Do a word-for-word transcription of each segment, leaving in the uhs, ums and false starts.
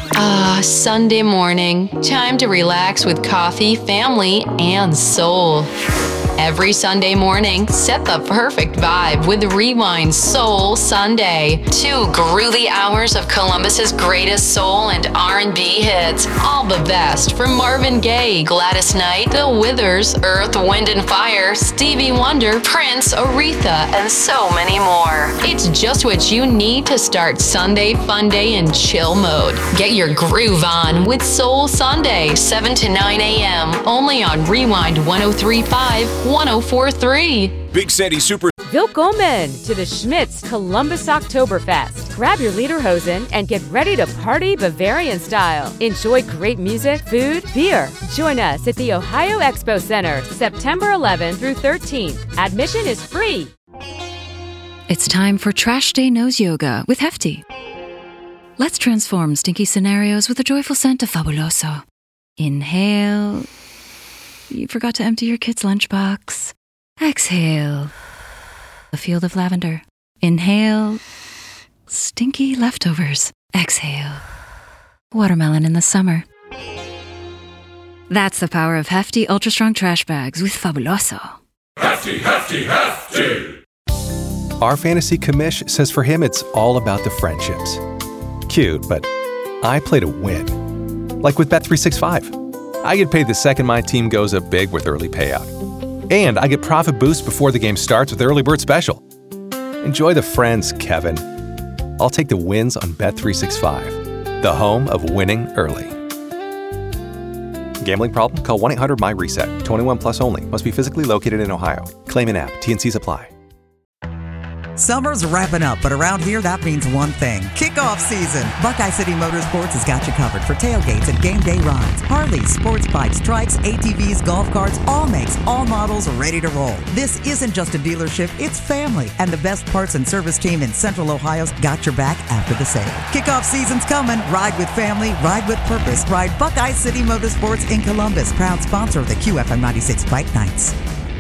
Ah, Sunday morning. Time to relax with coffee, family, and soul. Every Sunday morning, set the perfect vibe with Rewind Soul Sunday. Two groovy hours of Columbus's greatest soul and R and B hits. All the best from Marvin Gaye, Gladys Knight, The Withers, Earth, Wind and Fire, Stevie Wonder, Prince, Aretha, and so many more. It's just what you need to start Sunday Fun Day in chill mode. Get your groove on with Soul Sunday, seven to nine a.m. only on Rewind one oh three point five, one oh four point three. Big City Super. Willkommen to the Schmitz Columbus Oktoberfest. Grab your lederhosen and get ready to party Bavarian style. Enjoy great music, food, beer. Join us at the Ohio Expo Center, September eleventh through thirteenth. Admission is free. It's time for Trash Day Nose Yoga with Hefty. Let's transform stinky scenarios with a joyful scent of Fabuloso. Inhale. You forgot to empty your kid's lunchbox. Exhale. A field of lavender. Inhale. Stinky leftovers. Exhale. Watermelon in the summer. That's the power of Hefty Ultra Strong Trash Bags with Fabuloso. Hefty, Hefty, Hefty! Our fantasy commish says for him it's all about the friendships. Cute, but I play to win. Like with Bet three sixty-five. I get paid the second my team goes up big with early payout. And I get profit boost before the game starts with Early Bird Special. Enjoy the friends, Kevin. I'll take the wins on Bet three sixty-five, the home of winning early. Gambling problem? Call one eight hundred M Y reset. twenty-one plus only. Must be physically located in Ohio. Claim in app. T N Cs apply. Summer's wrapping up, but around here that means one thing. Kickoff season. Buckeye City Motorsports has got you covered for tailgates and game day rides. Harleys, sports bikes, trikes, A T Vs, golf carts, all makes, all models are ready to roll. This isn't just a dealership, it's family. And the best parts and service team in Central Ohio's got your back after the sale. Kickoff season's coming. Ride with family, ride with purpose. Ride Buckeye City Motorsports in Columbus. Proud sponsor of the Q F M ninety-six Fight Nights.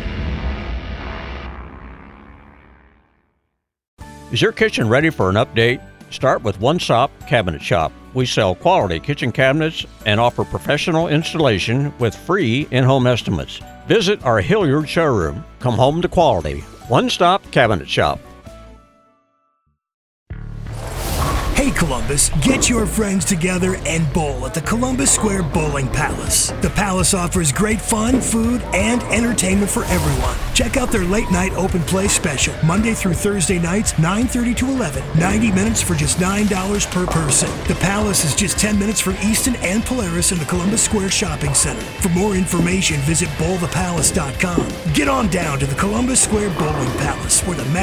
Is your kitchen ready for an update? Start with One Stop Cabinet Shop. We sell quality kitchen cabinets and offer professional installation with free in-home estimates. Visit our Hilliard showroom. Come home to quality. One Stop Cabinet Shop. Hey Columbus, get your friends together and bowl at the Columbus Square Bowling Palace. The Palace offers great fun, food, and entertainment for everyone. Check out their late night open play special, Monday through Thursday nights, nine thirty to eleven, ninety minutes for just nine dollars per person. The Palace is just ten minutes from Easton and Polaris in the Columbus Square Shopping Center. For more information, visit bowl the palace dot com. Get on down to the Columbus Square Bowling Palace, where the